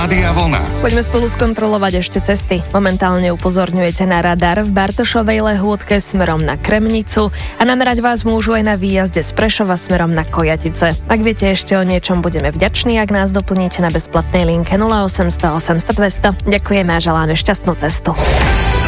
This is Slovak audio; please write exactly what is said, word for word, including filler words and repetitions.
Rádia Vlna. Poďme spolu skontrolovať ešte cesty. Momentálne upozorňujete na radar v Bartošovej Lehôtke smerom na Kremnicu a namerať vás môžu aj na výjazde z Prešova smerom na Kojatice. Ak viete ešte o niečom, budeme vďační, ak nás doplníte na bezplatnej linke nula osem nula nula osem nula nula dva nula nula. Ďakujeme a želáme šťastnú cestu.